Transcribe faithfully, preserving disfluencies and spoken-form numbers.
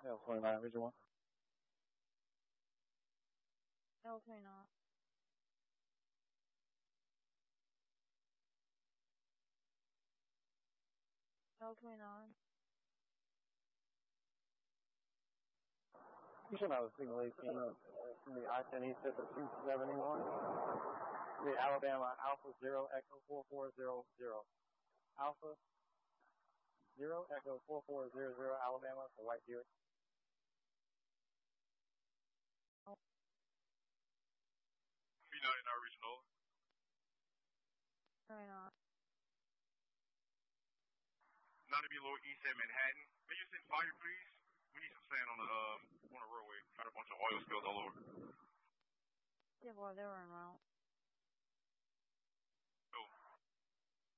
L twenty-nine, Region one. L twenty-nine. L twenty-nine. You should have a signal eighteen up from the I ten East at the two seventy-one. The Alabama Alpha Zero Echo four four zero zero. Alpha Zero Echo four four zero zero Alabama for White Buick. B ninety-nine Regional. twenty-nine. ninety below East at Manhattan. May you send fire, please? We need some sand on the um on the roadway. Got a bunch of oil spills all over. Yeah, boy, they were in route.